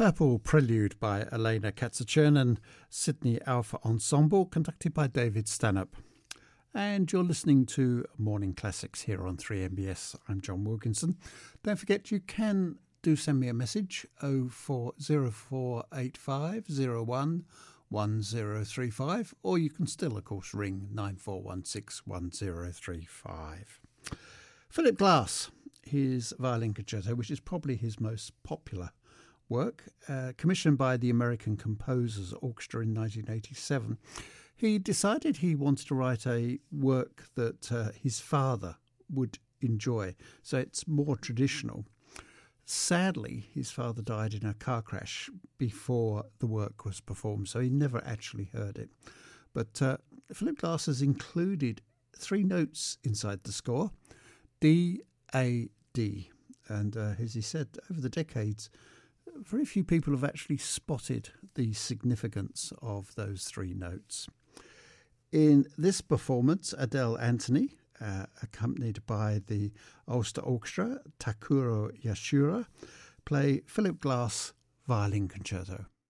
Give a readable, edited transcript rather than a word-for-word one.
Purple Prelude by Elena Katzachan, Sydney Alpha Ensemble, conducted by David Stanhope. And you're listening to Morning Classics here on 3MBS. I'm John Wilkinson. Don't forget you can send me a message, 040485 01 1035, or you can still, of course, ring 9416 1035. Philip Glass, his violin concerto, which is probably his most popular work, commissioned by the American Composers Orchestra in 1987. He decided he wanted to write a work that his father would enjoy, so it's more traditional. Sadly, his father died in a car crash before the work was performed, so he never actually heard it. But Philip Glass has included 3 notes inside the score, D, A, D. And as he said, over the decades, very few people have actually spotted the significance of those 3 notes. In this performance, Adele Anthony, accompanied by the Ulster Orchestra, Takuro Yashura, play Philip Glass Violin Concerto.